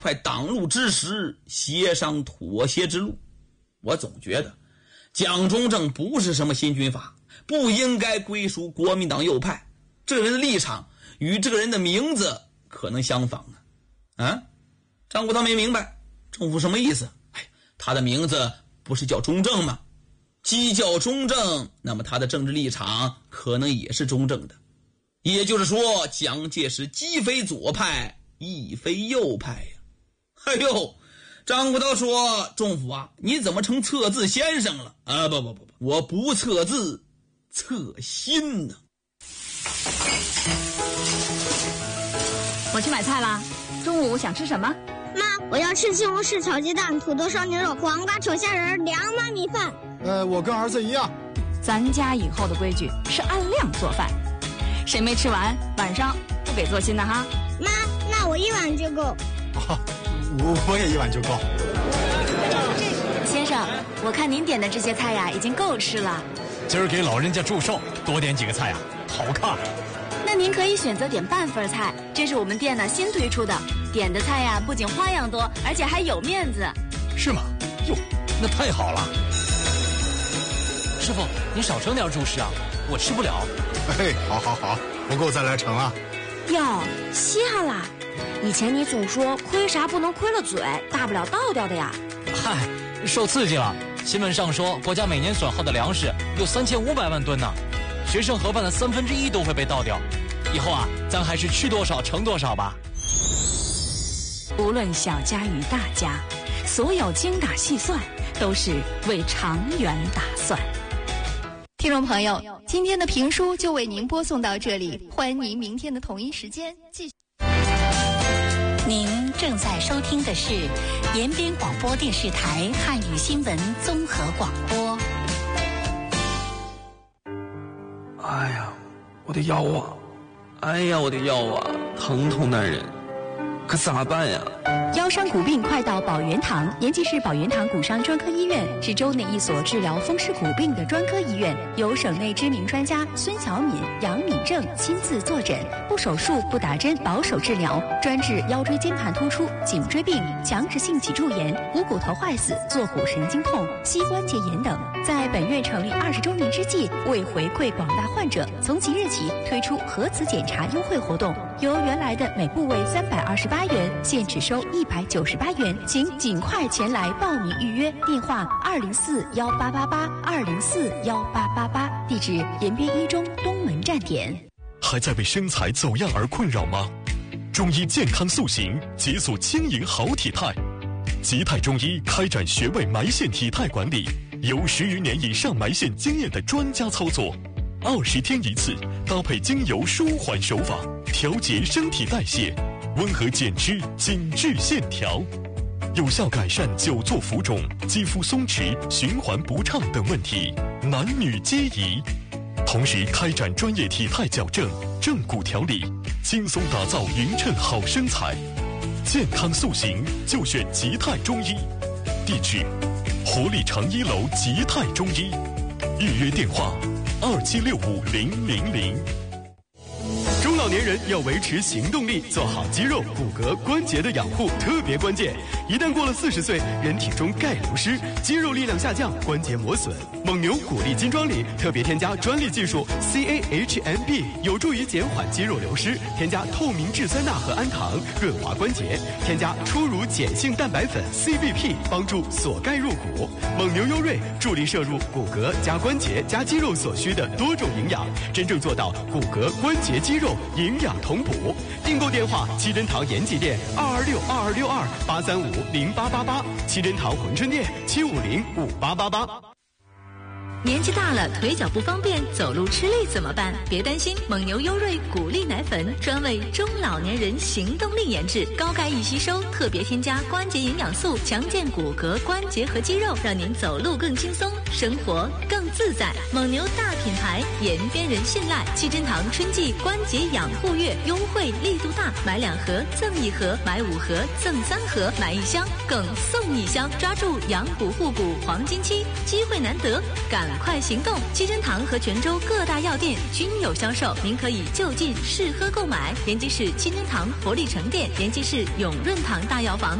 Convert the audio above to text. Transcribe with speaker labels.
Speaker 1: 块挡路之石，协商妥协之路。我总觉得蒋中正不是什么新军阀，不应该归属国民党右派。这个人的立场与这个人的名字可能相仿啊！张国焘没明白政府什么意思。他的名字不是叫中正吗？既叫中正，那么他的政治立场可能也是中正的。也就是说，蒋介石既非左派，亦非右派呀。哎呦，张国焘说：“仲甫啊，你怎么成测字先生了？啊，不，我不测字，测心呢。”
Speaker 2: 我去买菜啦。中午想吃什么？
Speaker 3: 妈，我要吃西红柿炒鸡蛋、土豆烧牛肉、黄瓜炒虾仁、凉妈米饭。
Speaker 4: 我跟儿子一样。
Speaker 2: 咱家以后的规矩是按量做饭，谁没吃完，晚上不给做新的哈。
Speaker 3: 妈，那我1碗就够。
Speaker 4: 我也1碗就够。
Speaker 5: 先生，我看您点的这些菜呀，已经够吃了。
Speaker 6: 今儿给老人家祝寿，多点几个菜呀，好看。
Speaker 5: 那您可以选择点半份菜，这是我们店呢新推出的。点的菜呀，不仅花样多，而且还有面子。
Speaker 6: 是吗？哟，那太好了。师傅，您少盛点主食啊，我吃不了。
Speaker 4: 好，不够再来盛啊。
Speaker 7: 哟，稀罕啦！以前你总说亏啥不能亏了嘴，大不了倒掉的呀。
Speaker 6: 嗨，受刺激了。新闻上说，国家每年损耗的粮食有3500万吨呢，学生盒饭的1/3都会被倒掉。以后啊，咱还是吃多少盛多少吧。
Speaker 2: 无论小家与大家，所有精打细算都是为长远打算。
Speaker 8: 听众朋友，今天的评书就为您播送到这里，欢迎您明天的同一时间继续。
Speaker 9: 您正在收听的是延边广播电视台汉语新闻综合广播。
Speaker 10: 哎呀，我的腰啊！哎呀，我的腰啊，疼痛难忍，可咋办呀？
Speaker 8: 腰伤骨病快到保元堂，延吉市保元堂骨伤专科医院是州内一所治疗风湿骨病的专科医院，由省内知名专家孙小敏、杨敏正亲自坐诊，不手术、不打针，保守治疗，专治腰椎间盘突出、颈椎病、强直性脊柱炎、股骨头坏死、坐骨神经痛、膝关节炎等。在本院成立20周年之际，为回馈广大患者，从即日起推出核磁检查优惠活动，由原来的每部位328元，现只收198元，请尽快前来报名预约。电话2041888，2041888，地址延边一中东门站点。
Speaker 11: 还在为身材走样而困扰吗？中医健康塑形，解锁轻盈好体态。吉泰中医开展穴位埋线体态管理，由10余年以上埋线经验的专家操作，20天一次，搭配精油舒缓手法，调节身体代谢，温和减脂，紧致线条，有效改善久坐浮肿、肌肤松弛、循环不畅等问题，男女皆宜。同时开展专业体态矫正、正骨调理，轻松打造匀称好身材。健康塑形就选吉泰中医，地址活力长1楼吉泰中医，预约电话27650000。
Speaker 12: 中老年人要维持行动力，做好肌肉、骨骼、关节的养护特别关键。一旦过了40岁，人体中钙流失，肌肉力量下降，关节磨损。蒙牛骨力金装里特别添加专利技术 CAHMB， 有助于减缓肌肉流失。添加透明质酸钠和氨糖，润滑关节。添加初乳碱性蛋白粉 CBP， 帮助锁钙入骨。蒙牛优瑞助力摄入骨骼加关节加肌肉所需的多种营养，真正做到骨骼、关节、肌肉营养同补。订购电话：七珍堂延吉店2262262835888，七珍堂珲春店7505888。
Speaker 13: 年纪大了，腿脚不方便，走路吃力怎么办？别担心，蒙牛优瑞骨力奶粉专为中老年人行动力研制，高钙易吸收，特别添加关节营养素，强健骨骼、关节和肌肉，让您走路更轻松，生活更自在。蒙牛大品牌，延边人信赖。七珍堂春季关节养护月优惠力度大，买2盒赠1盒，买5盒赠3盒，买1箱更送1箱，抓住养骨护骨黄金期，机会难得，赶快行动！七珍堂和泉州各大药店均有销售，您可以就近试喝购买。延吉市七珍堂活力城店，延吉市永润堂大药房。